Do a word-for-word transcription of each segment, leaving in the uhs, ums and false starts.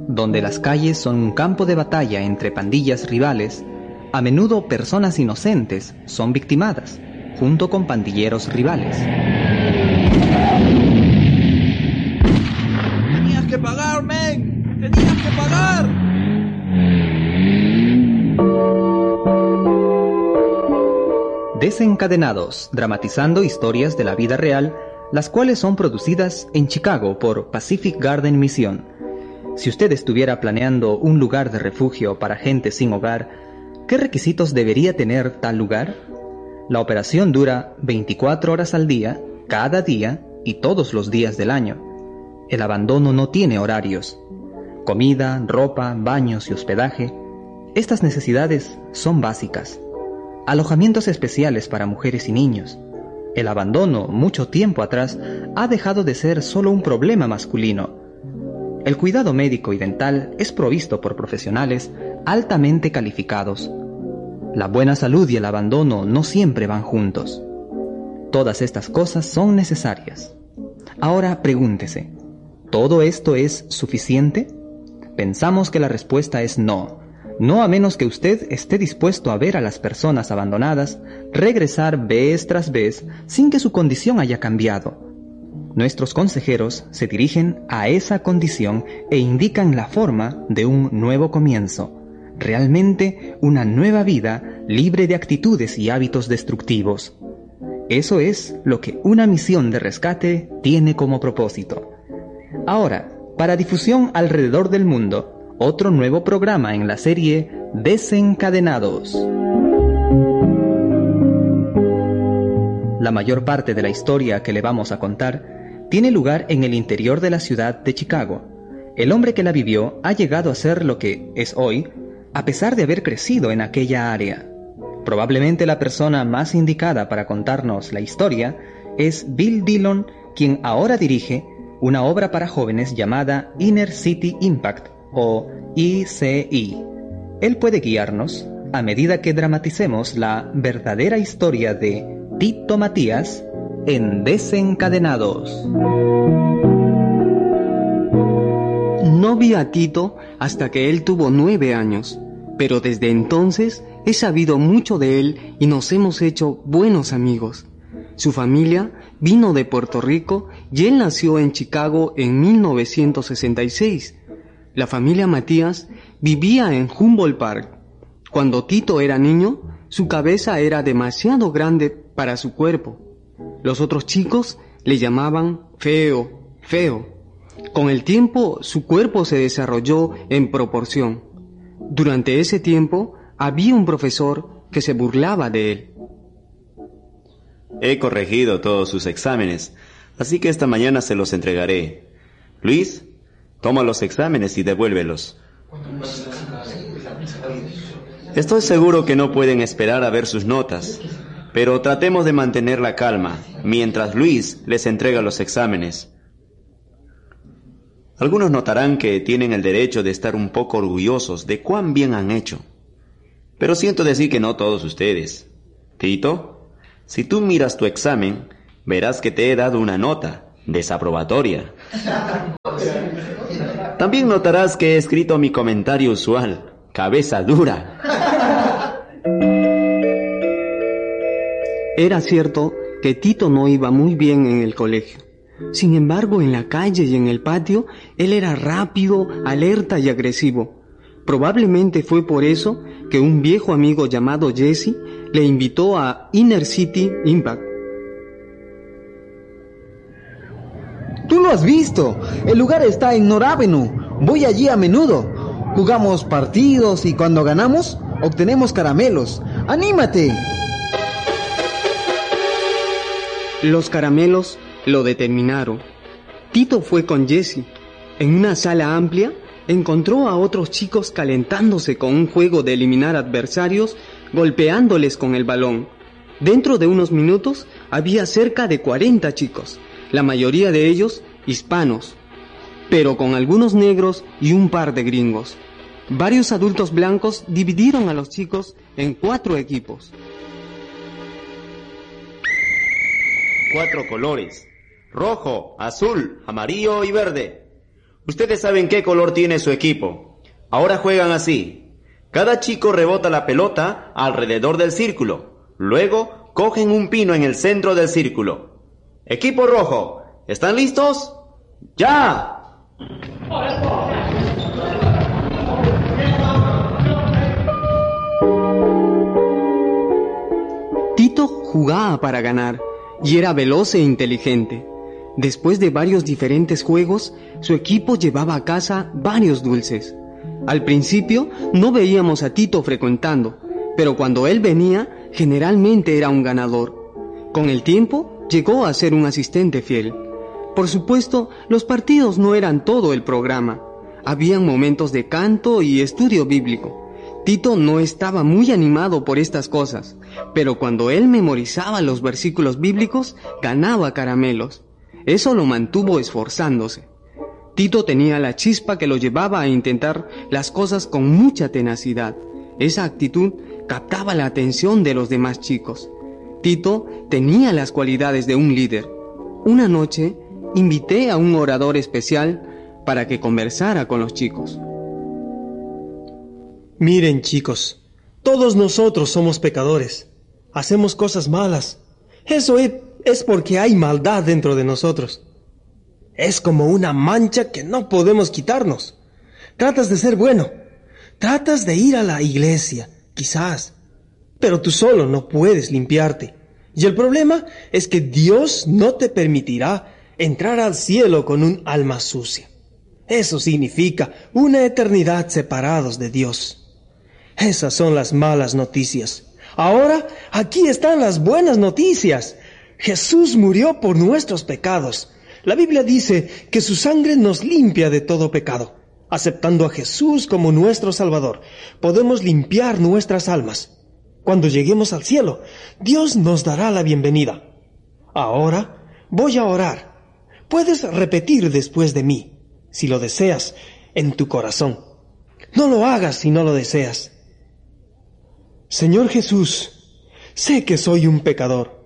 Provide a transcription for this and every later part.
donde las calles son un campo de batalla entre pandillas rivales, a menudo personas inocentes son victimadas, junto con pandilleros rivales. ¡Tenías que pagar, men! ¡Tenías que pagar! Desencadenados, dramatizando historias de la vida real, las cuales son producidas en Chicago por Pacific Garden Mission. Si usted estuviera planeando un lugar de refugio para gente sin hogar, ¿qué requisitos debería tener tal lugar? La operación dura veinticuatro horas al día, cada día y todos los días del año. El abandono no tiene horarios. Comida, ropa, baños y hospedaje. Estas necesidades son básicas. Alojamientos especiales para mujeres y niños. El abandono, mucho tiempo atrás, ha dejado de ser solo un problema masculino. El cuidado médico y dental es provisto por profesionales altamente calificados. La buena salud y el abandono no siempre van juntos. Todas estas cosas son necesarias. Ahora pregúntese, ¿todo esto es suficiente? Pensamos que la respuesta es no. No a menos que usted esté dispuesto a ver a las personas abandonadas regresar vez tras vez sin que su condición haya cambiado. Nuestros consejeros se dirigen a esa condición e indican la forma de un nuevo comienzo, realmente una nueva vida libre de actitudes y hábitos destructivos. Eso es lo que una misión de rescate tiene como propósito. Ahora, para difusión alrededor del mundo, otro nuevo programa en la serie Desencadenados. La mayor parte de la historia que le vamos a contar tiene lugar en el interior de la ciudad de Chicago. El hombre que la vivió ha llegado a ser lo que es hoy, a pesar de haber crecido en aquella área. Probablemente la persona más indicada para contarnos la historia es Bill Dillon, quien ahora dirige una obra para jóvenes llamada Inner City Impact, o I C I. Él puede guiarnos a medida que dramaticemos la verdadera historia de Tito Matías en Desencadenados. No vi a Tito hasta que él tuvo nueve años, pero desde entonces he sabido mucho de él y nos hemos hecho buenos amigos. Su familia vino de Puerto Rico y él nació en Chicago en mil novecientos sesenta y seis. La familia Matías vivía en Humboldt Park. Cuando Tito era niño, su cabeza era demasiado grande para su cuerpo. Los otros chicos le llamaban feo, feo. Con el tiempo, su cuerpo se desarrolló en proporción. Durante ese tiempo, había un profesor que se burlaba de él. He corregido todos sus exámenes, así que esta mañana se los entregaré. Luis, toma los exámenes y devuélvelos. Estoy seguro que no pueden esperar a ver sus notas, pero tratemos de mantener la calma mientras Luis les entrega los exámenes. Algunos notarán que tienen el derecho de estar un poco orgullosos de cuán bien han hecho. Pero siento decir que no todos ustedes. Tito, si tú miras tu examen, verás que te he dado una nota desaprobatoria. También notarás que he escrito mi comentario usual, cabeza dura. Era cierto que Tito no iba muy bien en el colegio. Sin embargo, en la calle y en el patio, él era rápido, alerta y agresivo. Probablemente fue por eso que un viejo amigo llamado Jesse le invitó a Inner City Impact. ¡Tú lo has visto! El lugar está en North Avenue. Voy allí a menudo. Jugamos partidos y cuando ganamos, obtenemos caramelos. ¡Anímate! Los caramelos lo determinaron. Tito fue con Jesse. En una sala amplia, encontró a otros chicos calentándose con un juego de eliminar adversarios, golpeándoles con el balón. Dentro de unos minutos, había cerca de cuarenta chicos, la mayoría de ellos hispanos, pero con algunos negros y un par de gringos. Varios adultos blancos dividieron a los chicos en cuatro equipos. Cuatro colores: rojo, azul, amarillo y verde. Ustedes saben qué color tiene su equipo. Ahora juegan así. Cada chico rebota la pelota alrededor del círculo. Luego cogen un pino en el centro del círculo. Equipo rojo, ¿están listos? ¡Ya! Tito jugaba para ganar y era veloz e inteligente. Después de varios diferentes juegos, su equipo llevaba a casa varios dulces. Al principio no veíamos a Tito frecuentando, pero cuando él venía, generalmente era un ganador. Con el tiempo, llegó a ser un asistente fiel. Por supuesto, los partidos no eran todo el programa. Habían momentos de canto y estudio bíblico. Tito no estaba muy animado por estas cosas, pero cuando él memorizaba los versículos bíblicos, ganaba caramelos. Eso lo mantuvo esforzándose. Tito tenía la chispa que lo llevaba a intentar las cosas con mucha tenacidad. Esa actitud captaba la atención de los demás chicos. Tito tenía las cualidades de un líder. Una noche, invité a un orador especial para que conversara con los chicos. Miren, chicos, todos nosotros somos pecadores. Hacemos cosas malas. Eso es porque hay maldad dentro de nosotros. Es como una mancha que no podemos quitarnos. Tratas de ser bueno. Tratas de ir a la iglesia, quizás. Pero tú solo no puedes limpiarte. Y el problema es que Dios no te permitirá entrar al cielo con un alma sucia. Eso significa una eternidad separados de Dios. Esas son las malas noticias. Ahora, aquí están las buenas noticias. Jesús murió por nuestros pecados. La Biblia dice que su sangre nos limpia de todo pecado. Aceptando a Jesús como nuestro Salvador, podemos limpiar nuestras almas. Cuando lleguemos al cielo, Dios nos dará la bienvenida. Ahora voy a orar. Puedes repetir después de mí, si lo deseas, en tu corazón. No lo hagas si no lo deseas. Señor Jesús, sé que soy un pecador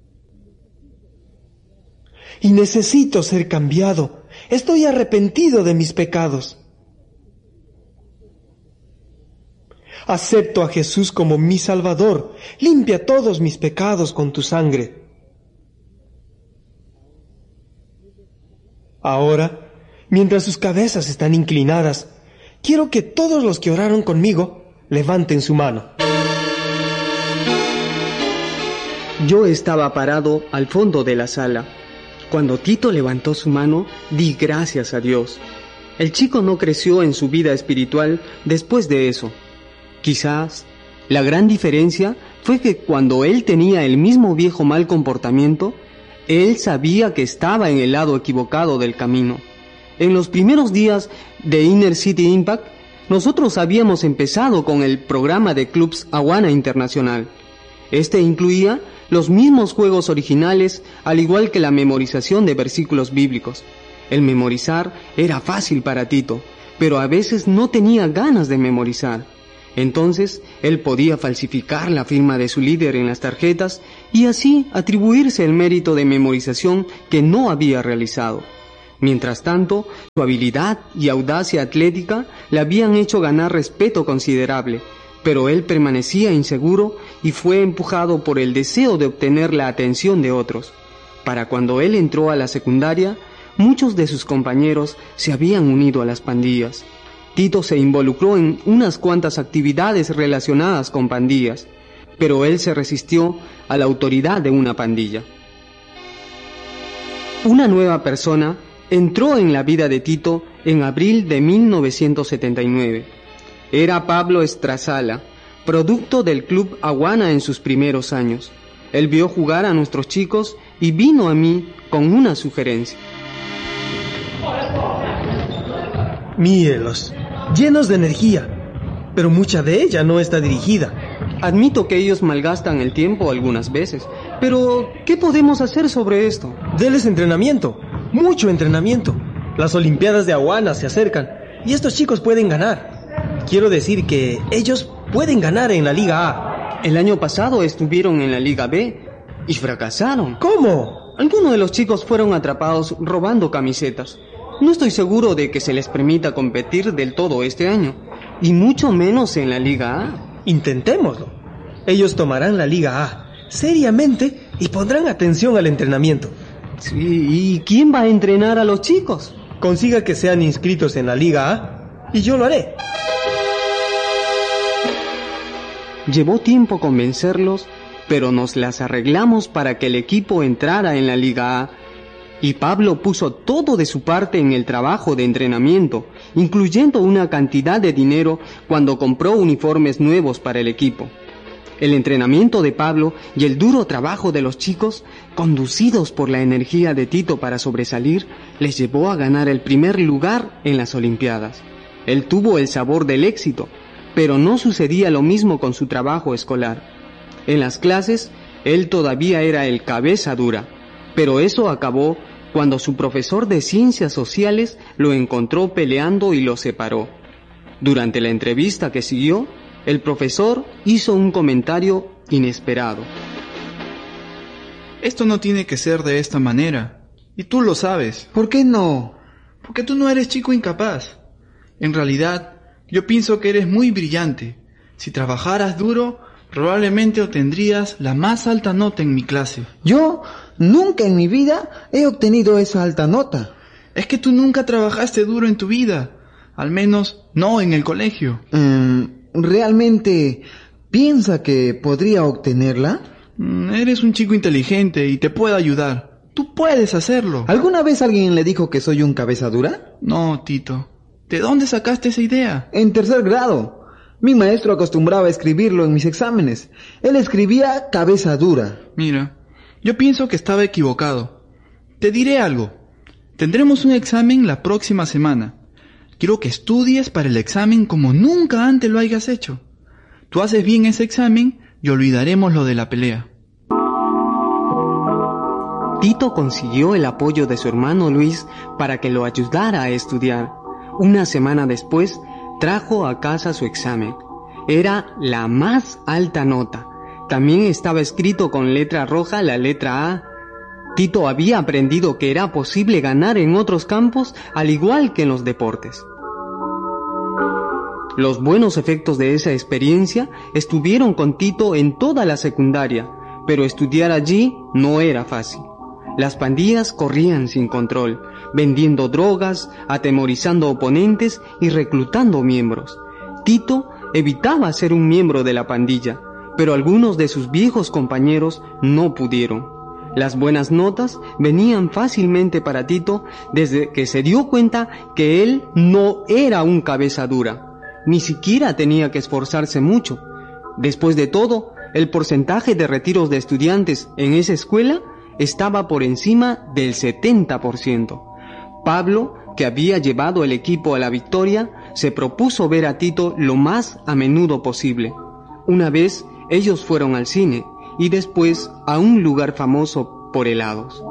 y necesito ser cambiado. Estoy arrepentido de mis pecados. Acepto a Jesús como mi Salvador. Limpia todos mis pecados con tu sangre. Ahora, mientras sus cabezas están inclinadas, quiero que todos los que oraron conmigo levanten su mano. Yo estaba parado al fondo de la sala. Cuando Tito levantó su mano, di gracias a Dios. El chico no creció en su vida espiritual después de eso. Quizás la gran diferencia fue que cuando él tenía el mismo viejo mal comportamiento, él sabía que estaba en el lado equivocado del camino. En los primeros días de Inner City Impact, nosotros habíamos empezado con el programa de clubs Awana Internacional. Este incluía los mismos juegos originales, al igual que la memorización de versículos bíblicos. El memorizar era fácil para Tito, pero a veces no tenía ganas de memorizar. Entonces, él podía falsificar la firma de su líder en las tarjetas y así atribuirse el mérito de memorización que no había realizado. Mientras tanto, su habilidad y audacia atlética le habían hecho ganar respeto considerable, pero él permanecía inseguro y fue empujado por el deseo de obtener la atención de otros. Para cuando él entró a la secundaria, muchos de sus compañeros se habían unido a las pandillas. Tito se involucró en unas cuantas actividades relacionadas con pandillas, pero él se resistió a la autoridad de una pandilla. Una nueva persona entró en la vida de Tito en abril de mil novecientos setenta y nueve. Era Pablo Estrazala, producto del club Awana en sus primeros años. Él vio jugar a nuestros chicos y vino a mí con una sugerencia. Mírelos, llenos de energía, pero mucha de ella no está dirigida. Admito que ellos malgastan el tiempo algunas veces, pero ¿qué podemos hacer sobre esto? Deles entrenamiento, mucho entrenamiento. Las Olimpiadas de Awana se acercan y estos chicos pueden ganar. Quiero decir que ellos pueden ganar en la Liga A. El año pasado estuvieron en la Liga B y fracasaron. ¿Cómo? Algunos de los chicos fueron atrapados robando camisetas. No estoy seguro de que se les permita competir del todo este año, y mucho menos en la Liga A. Intentémoslo. Ellos tomarán la Liga A seriamente y pondrán atención al entrenamiento. Sí, ¿y quién va a entrenar a los chicos? Consiga que sean inscritos en la Liga A y yo lo haré. Llevó tiempo convencerlos, pero nos las arreglamos para que el equipo entrara en la Liga A. Y Pablo puso todo de su parte en el trabajo de entrenamiento, incluyendo una cantidad de dinero cuando compró uniformes nuevos para el equipo. El entrenamiento de Pablo y el duro trabajo de los chicos, conducidos por la energía de Tito para sobresalir, les llevó a ganar el primer lugar en las Olimpiadas. Él tuvo el sabor del éxito, pero no sucedía lo mismo con su trabajo escolar. En las clases, él todavía era el cabeza dura, pero eso acabó cuando su profesor de ciencias sociales lo encontró peleando y lo separó. Durante la entrevista que siguió, el profesor hizo un comentario inesperado. Esto no tiene que ser de esta manera, y tú lo sabes. ¿Por qué no? Porque tú no eres chico incapaz. En realidad, yo pienso que eres muy brillante. Si trabajaras duro, probablemente obtendrías la más alta nota en mi clase. Yo nunca en mi vida he obtenido esa alta nota. Es que tú nunca trabajaste duro en tu vida, al menos no en el colegio. Mm, ¿Realmente piensa que podría obtenerla? Mm, eres un chico inteligente y te puedo ayudar. Tú puedes hacerlo. ¿Alguna vez alguien le dijo que soy un cabeza dura? No, Tito. ¿De dónde sacaste esa idea? En tercer grado. Mi maestro acostumbraba a escribirlo en mis exámenes. Él escribía cabeza dura. Mira, yo pienso que estaba equivocado. Te diré algo. Tendremos un examen la próxima semana. Quiero que estudies para el examen como nunca antes lo hayas hecho. Tú haces bien ese examen y olvidaremos lo de la pelea. Tito consiguió el apoyo de su hermano Luis para que lo ayudara a estudiar. Una semana después, trajo a casa su examen. Era la más alta nota. También estaba escrito con letra roja la letra A. Tito había aprendido que era posible ganar en otros campos al igual que en los deportes. Los buenos efectos de esa experiencia estuvieron con Tito en toda la secundaria, pero estudiar allí no era fácil. Las pandillas corrían sin control, vendiendo drogas, atemorizando oponentes y reclutando miembros. Tito evitaba ser un miembro de la pandilla, pero algunos de sus viejos compañeros no pudieron. Las buenas notas venían fácilmente para Tito desde que se dio cuenta que él no era un cabeza dura. Ni siquiera tenía que esforzarse mucho. Después de todo, el porcentaje de retiros de estudiantes en esa escuela estaba por encima del setenta por ciento. Pablo, que había llevado el equipo a la victoria, se propuso ver a Tito lo más a menudo posible. Una vez ellos fueron al cine y después a un lugar famoso por helados.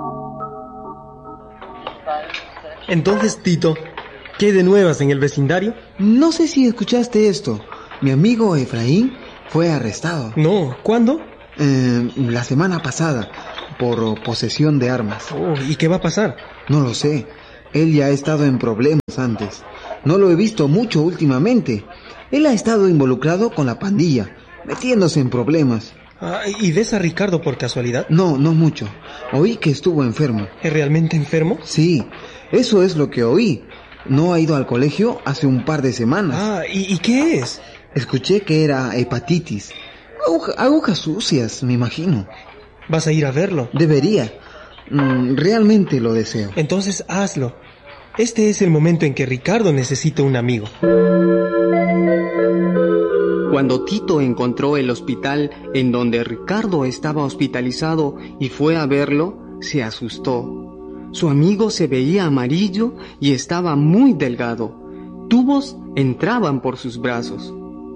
Entonces, Tito, ¿qué hay de nuevas en el vecindario? No sé si escuchaste esto. Mi amigo Efraín fue arrestado. No, ¿cuándo? Eh, la semana pasada, por posesión de armas. Oh, ¿y qué va a pasar? No lo sé. Él ya ha estado en problemas antes. No lo he visto mucho últimamente. Él ha estado involucrado con la pandilla, metiéndose en problemas. Ah, ¿y ves a Ricardo por casualidad? No, no mucho. Oí que estuvo enfermo. ¿Es realmente enfermo? Sí, eso es lo que oí. No ha ido al colegio hace un par de semanas. Ah, ¿y, y qué es? Escuché que era hepatitis. Aguja, agujas sucias, me imagino. ¿Vas a ir a verlo? Debería. Mm, realmente lo deseo. Entonces hazlo. Este es el momento en que Ricardo necesita un amigo. Cuando Tito encontró el hospital en donde Ricardo estaba hospitalizado y fue a verlo, se asustó. Su amigo se veía amarillo y estaba muy delgado. Tubos entraban por sus brazos.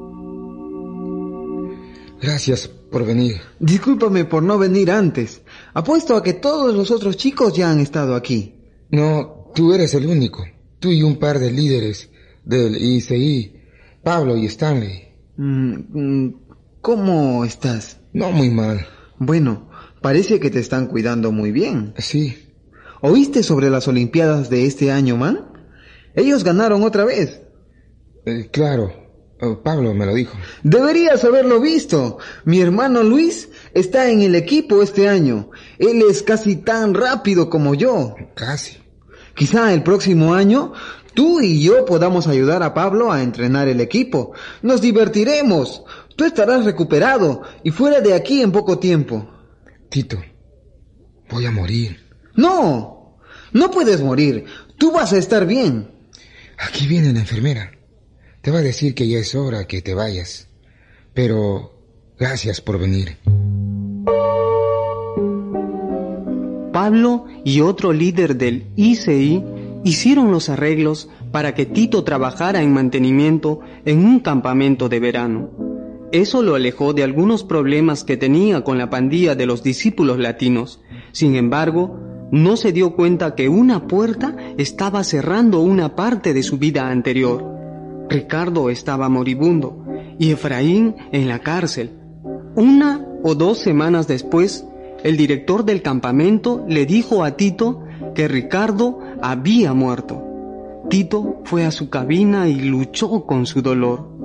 Gracias por venir. Discúlpame por no venir antes. Apuesto a que todos los otros chicos ya han estado aquí. No, tú eres el único. Tú y un par de líderes del I C I, Pablo y Stanley. Mm, ¿Cómo estás? No muy mal. Bueno, parece que te están cuidando muy bien. Sí. ¿Oíste sobre las Olimpiadas de este año, man? Ellos ganaron otra vez. Eh, claro, oh, Pablo me lo dijo. Deberías haberlo visto. Mi hermano Luis está en el equipo este año. Él es casi tan rápido como yo. Casi. Quizá el próximo año tú y yo podamos ayudar a Pablo a entrenar el equipo. Nos divertiremos. Tú estarás recuperado y fuera de aquí en poco tiempo. Tito, voy a morir. No, no puedes morir. Tú vas a estar bien. Aquí viene la enfermera. Te va a decir que ya es hora que te vayas. Pero gracias por venir. Pablo y otro líder del I C I hicieron los arreglos para que Tito trabajara en mantenimiento en un campamento de verano. Eso lo alejó de algunos problemas que tenía con la pandilla de los discípulos latinos. Sin embargo, no se dio cuenta que una puerta estaba cerrando una parte de su vida anterior. Ricardo estaba moribundo y Efraín en la cárcel. Una o dos semanas después, el director del campamento le dijo a Tito que Ricardo había muerto. Tito fue a su cabina y luchó con su dolor.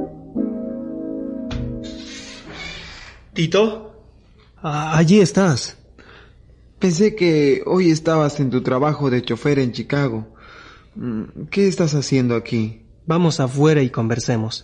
Tito, ah, allí estás. Pensé que hoy estabas en tu trabajo de chofer en Chicago. ¿Qué estás haciendo aquí? Vamos afuera y conversemos.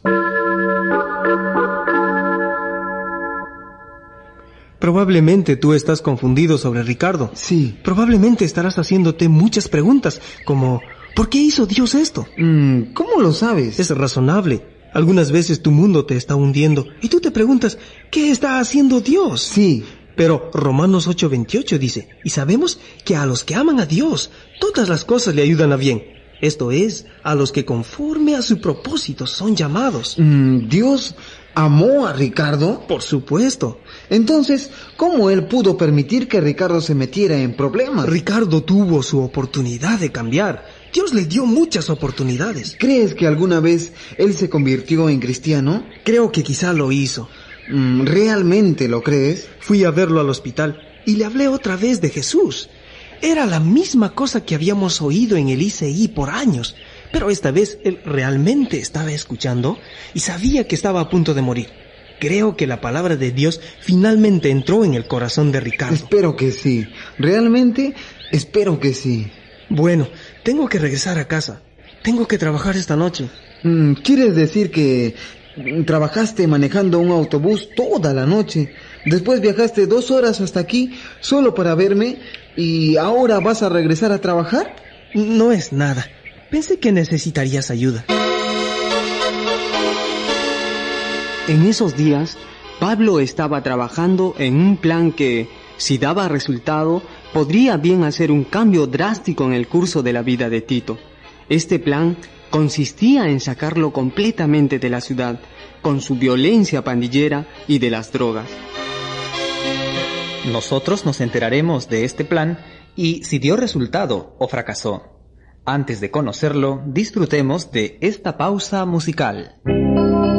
Probablemente tú estás confundido sobre Ricardo. Sí. Probablemente estarás haciéndote muchas preguntas, como ¿por qué hizo Dios esto? Mm, ¿Cómo lo sabes? Es razonable. Algunas veces tu mundo te está hundiendo y tú te preguntas, ¿qué está haciendo Dios? Sí. Pero Romanos ocho veintiocho dice, y sabemos que a los que aman a Dios, todas las cosas le ayudan a bien. Esto es, a los que conforme a su propósito son llamados. Mm, ¿Dios amó a Ricardo? Por supuesto. Entonces, ¿cómo él pudo permitir que Ricardo se metiera en problemas? Ricardo tuvo su oportunidad de cambiar. Dios le dio muchas oportunidades. ¿Crees que alguna vez él se convirtió en cristiano? Creo que quizá lo hizo. Mm, ¿Realmente lo crees? Fui a verlo al hospital y le hablé otra vez de Jesús. Era la misma cosa que habíamos oído en el I C I por años, pero esta vez él realmente estaba escuchando y sabía que estaba a punto de morir. Creo que la palabra de Dios finalmente entró en el corazón de Ricardo. Espero que sí. Realmente espero que sí. Bueno, tengo que regresar a casa. Tengo que trabajar esta noche. Mm, ¿Quieres decir que trabajaste manejando un autobús toda la noche? Después viajaste dos horas hasta aquí solo para verme y ahora vas a regresar a trabajar? No es nada. Pensé que necesitarías ayuda. En esos días, Pablo estaba trabajando en un plan que, si daba resultado, podría bien hacer un cambio drástico en el curso de la vida de Tito. Este plan consistía en sacarlo completamente de la ciudad, con su violencia pandillera y de las drogas. Nosotros nos enteraremos de este plan y si dio resultado o fracasó. Antes de conocerlo, disfrutemos de esta pausa musical.